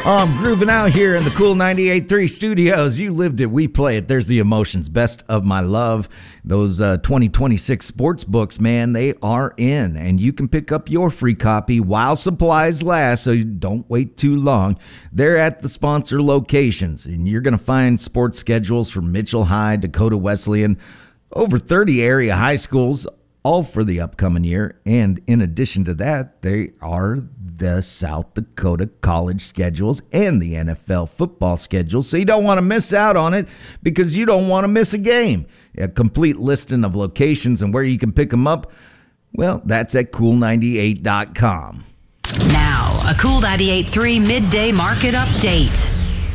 I'm grooving out here in the Cool 98.3 studios. You lived it, we play it. There's the emotions. Best of my love. Those 2026 sports books, man, they are in. And you can pick up your free copy while supplies last, so you don't wait too long. They're at the sponsor locations, and you're going to find sports schedules from Mitchell High, Dakota Wesleyan, over 30 area high schools, all for the upcoming year. And in addition to that, they are the South Dakota college schedules and the NFL football schedules. So you don't want to miss out on it because you don't want to miss a game. A complete listing of locations and where you can pick them up, well, that's at cool98.com. Now, a Cool 98.3 midday market update.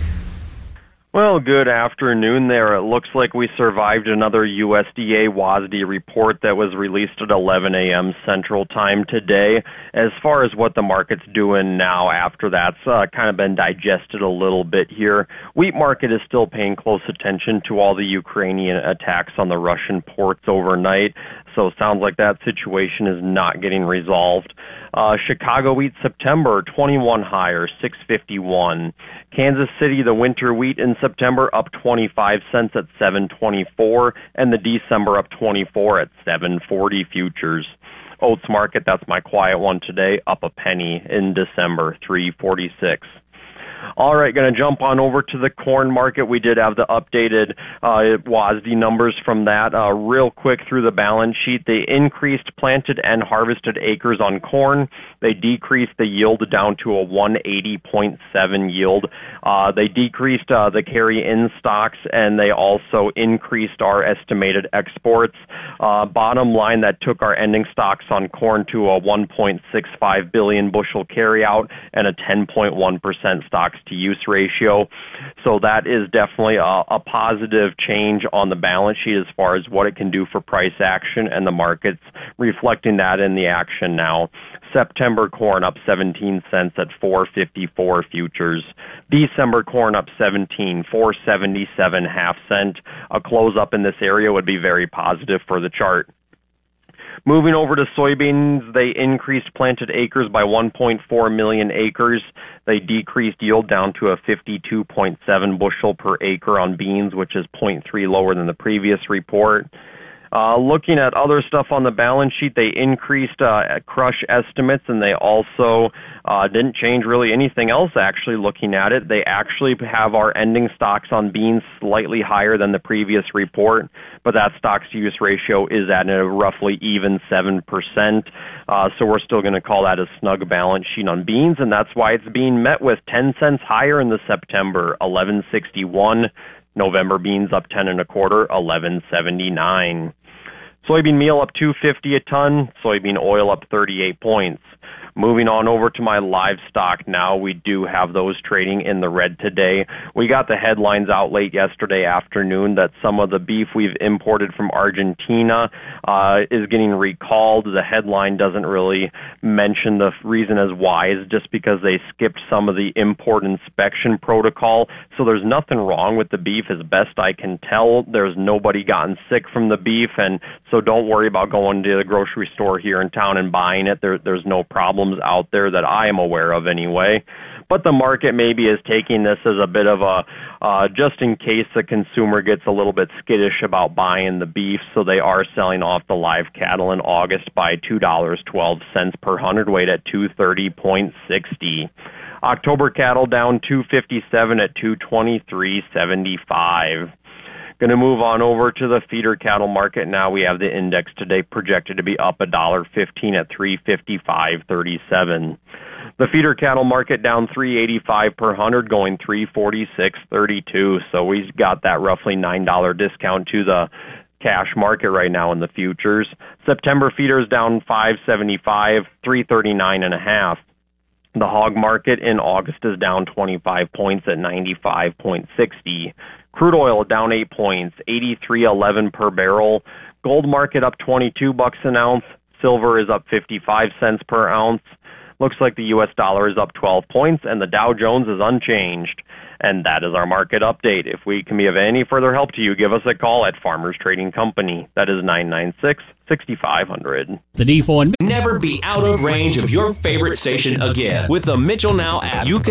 Well, good afternoon there. It looks like we survived another USDA WASDE report that was released at 11 a.m. Central Time today. As far as what the market's doing now after that's kind of been digested a little bit here, wheat market is still paying close attention to all the Ukrainian attacks on the Russian ports overnight. So it sounds like that situation is not getting resolved. Chicago wheat September, 21 higher, 651. Kansas City, the winter wheat in September up 25 cents at 724, and the December up 24 at 740 futures. Oats market, that's my quiet one today, up a penny in December, 346. All right, going to jump on over to the corn market. We did have the updated WASDE numbers from that. Real quick through the balance sheet, they increased planted and harvested acres on corn. They decreased the yield down to a 180.7 yield. They decreased the carry-in stocks, and they also increased our estimated exports. Bottom line, that took our ending stocks on corn to a 1.65 billion bushel carryout and a 10.1% stocks-to-use ratio. So that is definitely a positive change on the balance sheet as far as what it can do for price action, and the market's reflecting that in the action now. September corn up 17 cents at 454 futures. December corn up 17, 477 half cent. A close up in this area would be very positive for the chart. Moving over to soybeans, they increased planted acres by 1.4 million acres. They decreased yield down to a 52.7 bushel per acre on beans, which is 0.3 lower than the previous report. Looking at other stuff on the balance sheet, they increased crush estimates, and they also didn't change really anything else actually looking at it. They actually have our ending stocks on beans slightly higher than the previous report, but that stocks-to-use ratio is at a roughly even 7%. So we're still going to call that a snug balance sheet on beans, and that's why it's being met with 10 cents higher in the September, 11.61. November beans up 10 1/4, 11.79. Soybean meal up 250 a ton, soybean oil up 38 points. Moving on over to my livestock now, we do have those trading in the red today. We got the headlines out late yesterday afternoon that some of the beef we've imported from Argentina is getting recalled. The headline doesn't really mention the reason as why. It's just because they skipped some of the import inspection protocol. So there's nothing wrong with the beef as best I can tell. There's nobody gotten sick from the beef, and so don't worry about going to the grocery store here in town and buying it. There's no problems out there that I am aware of anyway. But the market maybe is taking this as a bit of a, just in case the consumer gets a little bit skittish about buying the beef, so they are selling off the live cattle in August by $2.12 per hundredweight at 230.60. October cattle down 257 at 223.75. Going to move on over to the feeder cattle market now. We have the index today projected to be up $1.15 at 355.37. The feeder cattle market down 385 per hundred, going 346.32. So we've got that roughly $9 discount to the cash market right now in the futures. September feeders down 575, 339.5. The hog market in August is down 25 points at 95.60. Crude oil down 8 points, 83.11 per barrel. Gold market up $22 an ounce. Silver is up 55 cents per ounce. Looks like the U.S. dollar is up 12 points, and the Dow Jones is unchanged. And that is our market update. If we can be of any further help to you, give us a call at Farmers Trading Company. That is 996-6500. The D4. Never be out of range of your favorite station again. With the Mitchell Now app, you can